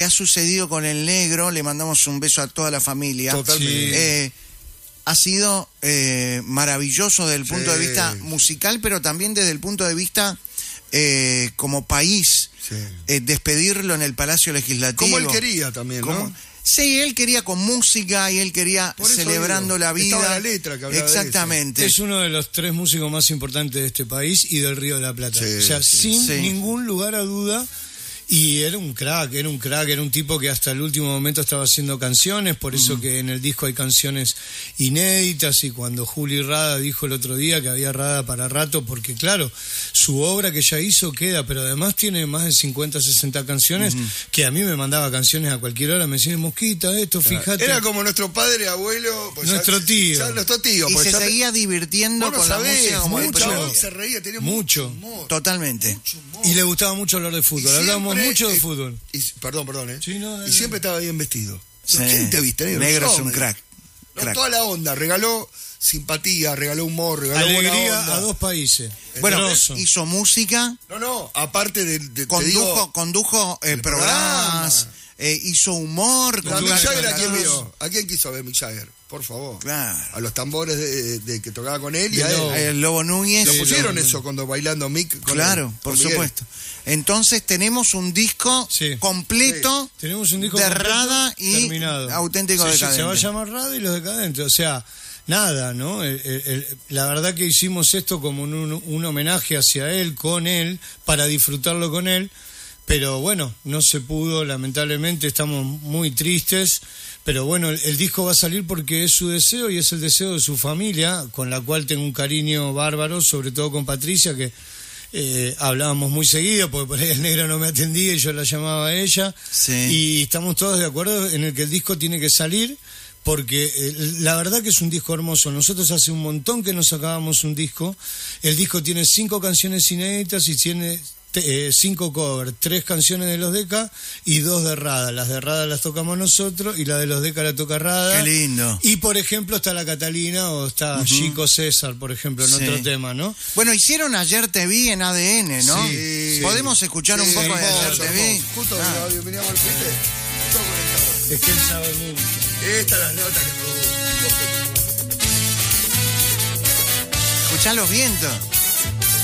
ha sucedido con el negro, le mandamos un beso a toda la familia. Totalmente. Ha sido maravilloso desde el punto de vista musical, pero también desde el punto de vista como país, despedirlo en el Palacio Legislativo. Como él quería también, ¿no? Sí, él quería con música y él quería celebrando la vida. Estaba la letra que hablaba. Exactamente. De eso. Es uno de los 3 músicos más importantes de este país y del Río de la Plata. O sea, sin ningún lugar a duda. Y era un crack, era un tipo que hasta el último momento estaba haciendo canciones, por eso que en el disco hay canciones inéditas, y cuando Juli Rada dijo el otro día que había Rada para rato, porque claro, su obra que ya hizo queda, pero además tiene más de 50, 60 canciones, que a mí me mandaba canciones a cualquier hora, me decían, Mosquita, esto, fíjate. Era como nuestro padre, abuelo, pues nuestro tío. Nuestro tío. Y se seguía divirtiendo con la música como mucho. Se reía, tenía mucho humor. Totalmente. Mucho humor. Y le gustaba mucho hablar de fútbol, hablábamos mucho de fútbol. Perdón, Sí, no, y siempre estaba bien vestido. Sí. ¿Quién te viste, negro? Negro es un crack. No, toda la onda, regaló simpatía, regaló humor, regaló alegría buena onda. a 2 países. Bueno, hizo música. No, aparte de condujo programas, hizo humor. ¿A Mick Jagger a quién vio? ¿A quién quiso ver Mick Jagger? Por favor. Claro. A los tambores de que tocaba con él y a él. El Lobo Núñez. Lo pusieron eso cuando bailando Mick. Claro, por supuesto. Entonces tenemos un disco completo, tenemos un disco de completo, Rada y terminado. Auténtico Decadente. Se va a llamar Rada y los Decadentes, o sea, nada, ¿no? La verdad que hicimos esto como un homenaje hacia él, con él, para disfrutarlo con él, pero bueno, no se pudo, lamentablemente, estamos muy tristes, pero bueno, el disco va a salir porque es su deseo y es el deseo de su familia, con la cual tengo un cariño bárbaro, sobre todo con Patricia, que hablábamos muy seguido, porque por ahí el negro no me atendía y yo la llamaba a ella, y estamos todos de acuerdo en el que el disco tiene que salir, porque la verdad que es un disco hermoso. Nosotros hace un montón que nos sacábamos un disco. El disco tiene 5 canciones inéditas y tiene 5 covers, 3 canciones de los Deca y 2 de Rada. Las de Rada las tocamos nosotros y la de los Deca la toca Rada. Qué lindo. Y por ejemplo está la Catalina o está Chico César, por ejemplo, en otro tema, ¿no? Bueno, hicieron Ayer Te Vi en ADN, ¿no? Sí. ¿Podemos escuchar un poco de Ayer Te Vi? Justo veníamos al frente, todo conectado. Es que él sabe mucho. Estas las notas que me gustan. Escuchá los vientos.